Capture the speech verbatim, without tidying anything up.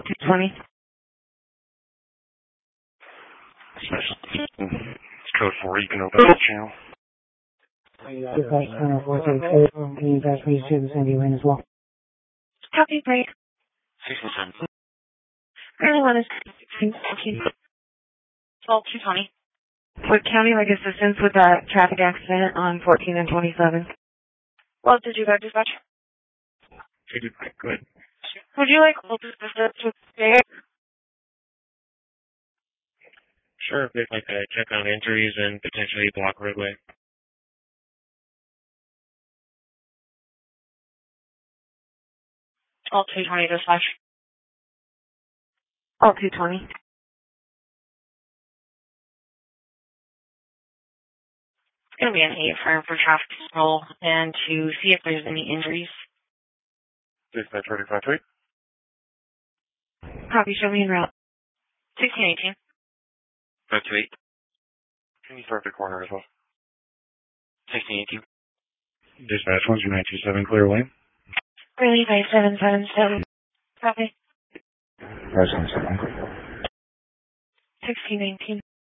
two twenty. Special. It's code four. You can open the channel. Dispatch center four thirty-two. Can you pass me to the Sandy Lane as well? Copy, break. sixty-seven. Currently one is sixteen. twelve two twenty. Would county like assistance with that traffic accident on fourteen and twenty-seven? Well, did you go dispatch? Good. Good. Would you like local assistance with the Sure, if they'd like to check on injuries and potentially block roadway. twelve two twenty dispatch. twelve two twenty. It's going to be an eight firm for traffic control and to see if there's any injuries. Dispatch ready five two eight. Copy, show me en route. sixteen eighteen. five two eight. Can you start the corner as well? sixteen eighteen. Dispatch one two nine two seven, clear lane. Relief by seven seven seven. Copy. five seven seven. sixteen eighteen.